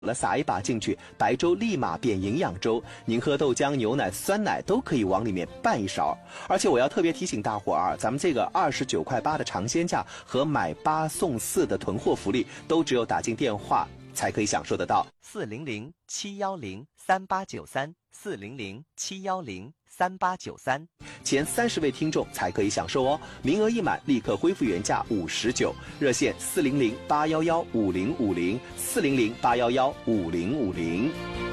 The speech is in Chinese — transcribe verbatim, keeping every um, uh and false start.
了撒一把进去，白粥立马变营养粥。您喝豆浆、牛奶、酸奶都可以往里面拌一勺。而且我要特别提醒大伙儿，咱们这个二十九块八的尝鲜价和买八送四的囤货福利，都只有打进电话才可以享受得到。 四零零七幺零三八九三，四零零七幺零三八九三， 前三十位听众才可以享受哦，名额一满立刻恢复原价五十九，热线四零零八幺幺五零五零，四零零八幺幺五零五零。